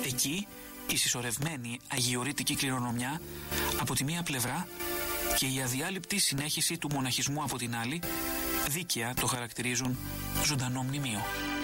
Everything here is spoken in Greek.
Εκεί η συσσωρευμένη αγιορείτικη κληρονομιά από τη μία πλευρά και η αδιάλειπτη συνέχιση του μοναχισμού από την άλλη, δίκαια το χαρακτηρίζουν ζωντανό μνημείο.